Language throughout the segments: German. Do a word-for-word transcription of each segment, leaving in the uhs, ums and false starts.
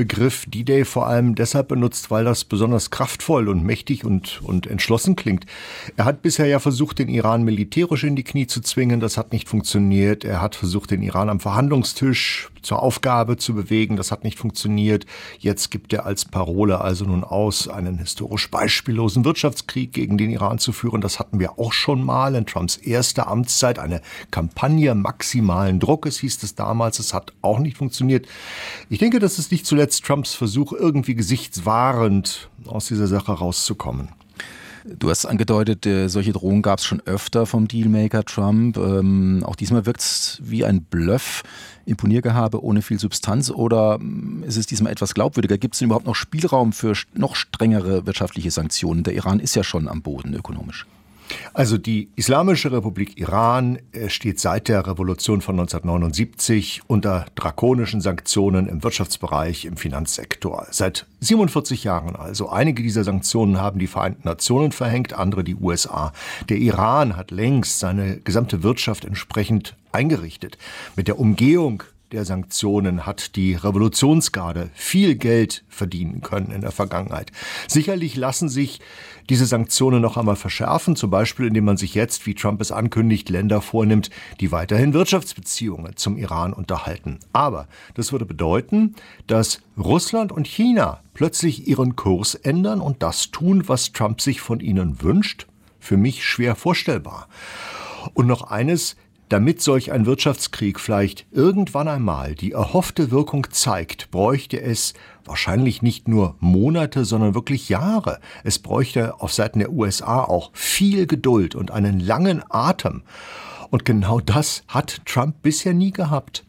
Begriff D-Day vor allem deshalb benutzt, weil das besonders kraftvoll und mächtig und, und entschlossen klingt. Er hat bisher ja versucht, den Iran militärisch in die Knie zu zwingen. Das hat nicht funktioniert. Er hat versucht, den Iran am Verhandlungstisch zur Aufgabe zu bewegen. Das hat nicht funktioniert. Jetzt gibt er als Parole also nun aus, einen historisch beispiellosen Wirtschaftskrieg gegen den Iran zu führen. Das hatten wir auch schon mal in Trumps erster Amtszeit. Eine Kampagne maximalen Druckes hieß es damals. Es hat auch nicht funktioniert. Ich denke, das ist nicht zuletzt Trumps Versuch, irgendwie gesichtswahrend aus dieser Sache rauszukommen. Du hast angedeutet, äh, solche Drohungen gab es schon öfter vom Dealmaker Trump. Ähm, auch diesmal wirkt es wie ein Bluff, Imponiergehabe ohne viel Substanz, oder ähm, ist es diesmal etwas glaubwürdiger? Gibt es denn überhaupt noch Spielraum für noch strengere wirtschaftliche Sanktionen? Der Iran ist ja schon am Boden ökonomisch. Also die Islamische Republik Iran steht seit der Revolution von neunzehnhundertneunundsiebzig unter drakonischen Sanktionen im Wirtschaftsbereich, im Finanzsektor. Seit siebenundvierzig Jahren also. Einige dieser Sanktionen haben die Vereinten Nationen verhängt, andere die U S A. Der Iran hat längst seine gesamte Wirtschaft entsprechend eingerichtet. Mit der Umgehung der Sanktionen hat die Revolutionsgarde viel Geld verdienen können in der Vergangenheit. Sicherlich lassen sich diese Sanktionen noch einmal verschärfen, zum Beispiel indem man sich jetzt, wie Trump es ankündigt, Länder vornimmt, die weiterhin Wirtschaftsbeziehungen zum Iran unterhalten. Aber das würde bedeuten, dass Russland und China plötzlich ihren Kurs ändern und das tun, was Trump sich von ihnen wünscht. Für mich schwer vorstellbar. Und noch eines: Damit solch ein Wirtschaftskrieg vielleicht irgendwann einmal die erhoffte Wirkung zeigt, bräuchte es wahrscheinlich nicht nur Monate, sondern wirklich Jahre. Es bräuchte auf Seiten der U S A auch viel Geduld und einen langen Atem. Und genau das hat Trump bisher nie gehabt.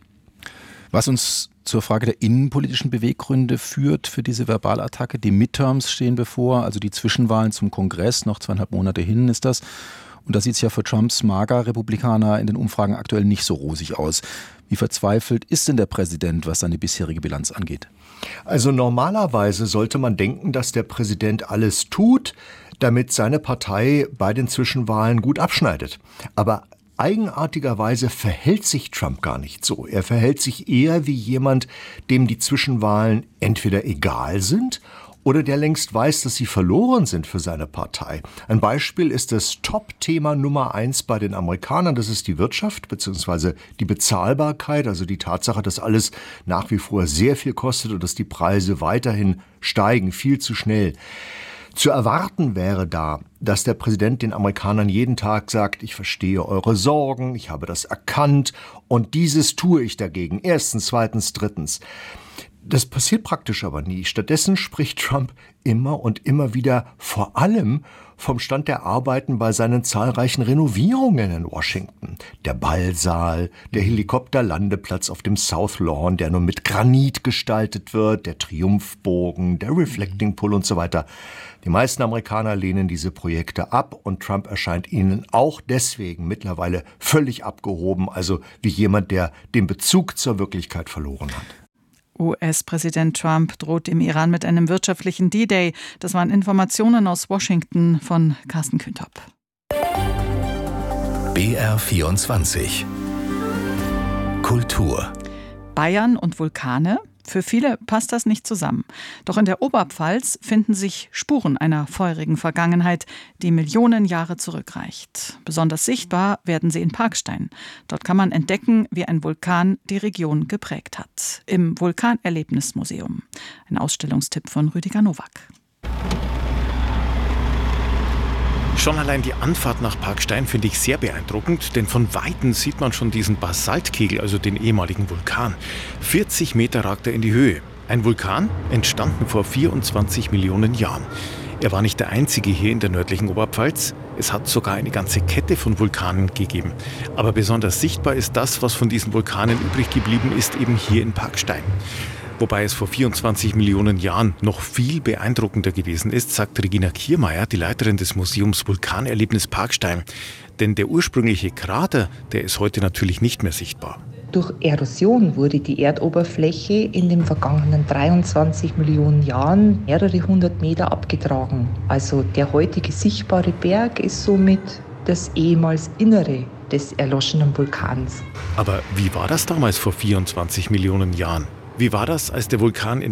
Was uns zur Frage der innenpolitischen Beweggründe führt für diese Verbalattacke. Die Midterms stehen bevor, also die Zwischenwahlen zum Kongress, noch zweieinhalb Monate hin ist das. Und da sieht es ja für Trumps Mager-Republikaner in den Umfragen aktuell nicht so rosig aus. Wie verzweifelt ist denn der Präsident, was seine bisherige Bilanz angeht? Also normalerweise sollte man denken, dass der Präsident alles tut, damit seine Partei bei den Zwischenwahlen gut abschneidet. Aber eigenartigerweise verhält sich Trump gar nicht so. Er verhält sich eher wie jemand, dem die Zwischenwahlen entweder egal sind oder der längst weiß, dass sie verloren sind für seine Partei. Ein Beispiel ist das Top-Thema Nummer eins bei den Amerikanern. Das ist die Wirtschaft bzw. die Bezahlbarkeit, also die Tatsache, dass alles nach wie vor sehr viel kostet und dass die Preise weiterhin steigen, viel zu schnell. Zu erwarten wäre da, dass der Präsident den Amerikanern jeden Tag sagt: Ich verstehe eure Sorgen, ich habe das erkannt und dieses tue ich dagegen. Erstens, zweitens, drittens. Das passiert praktisch aber nie. Stattdessen spricht Trump immer und immer wieder vor allem vom Stand der Arbeiten bei seinen zahlreichen Renovierungen in Washington. Der Ballsaal, der Helikopterlandeplatz auf dem South Lawn, der nun mit Granit gestaltet wird, der Triumphbogen, der Reflecting Pool und so weiter. Die meisten Amerikaner lehnen diese Projekte ab und Trump erscheint ihnen auch deswegen mittlerweile völlig abgehoben, also wie jemand, der den Bezug zur Wirklichkeit verloren hat. U S-Präsident Trump droht dem Iran mit einem wirtschaftlichen D-Day. Das waren Informationen aus Washington von Carsten Küntop. B R vierundzwanzig Kultur. Bayern und Vulkane? Für viele passt das nicht zusammen. Doch in der Oberpfalz finden sich Spuren einer feurigen Vergangenheit, die Millionen Jahre zurückreicht. Besonders sichtbar werden sie in Parkstein. Dort kann man entdecken, wie ein Vulkan die Region geprägt hat. Im Vulkanerlebnismuseum. Ein Ausstellungstipp von Rüdiger Nowak. Schon allein die Anfahrt nach Parkstein finde ich sehr beeindruckend, denn von Weitem sieht man schon diesen Basaltkegel, also den ehemaligen Vulkan. vierzig Meter ragt er in die Höhe. Ein Vulkan, entstanden vor vierundzwanzig Millionen Jahren. Er war nicht der einzige hier in der nördlichen Oberpfalz. Es hat sogar eine ganze Kette von Vulkanen gegeben. Aber besonders sichtbar ist das, was von diesen Vulkanen übrig geblieben ist, eben hier in Parkstein. Wobei es vor vierundzwanzig Millionen Jahren noch viel beeindruckender gewesen ist, sagt Regina Kiermeier, die Leiterin des Museums Vulkanerlebnis Parkstein. Denn der ursprüngliche Krater, der ist heute natürlich nicht mehr sichtbar. Durch Erosion wurde die Erdoberfläche in den vergangenen dreiundzwanzig Millionen Jahren mehrere hundert Meter abgetragen. Also der heutige sichtbare Berg ist somit das ehemals Innere des erloschenen Vulkans. Aber wie war das damals vor vierundzwanzig Millionen Jahren? Wie war das, als der Vulkan in